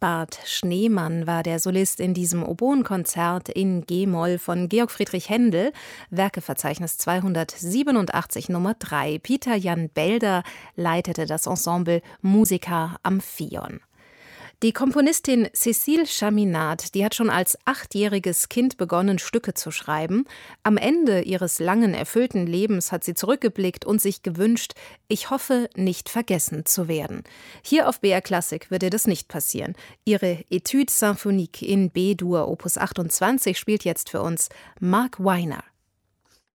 Liutbart Schneemann war der Solist in diesem Oboenkonzert in G-Moll von Georg Friedrich Händel, Werkeverzeichnis 287 Nummer 3. Peter Jan Belder leitete das Ensemble Musica Amphion. Die Komponistin Cécile Chaminade, die hat schon als 8-jähriges Kind begonnen, Stücke zu schreiben. Am Ende ihres langen, erfüllten Lebens hat sie zurückgeblickt und sich gewünscht, ich hoffe, nicht vergessen zu werden. Hier auf BR Klassik wird ihr das nicht passieren. Ihre Étude symphonique in B-Dur, Opus 28, spielt jetzt für uns Mark Weiner.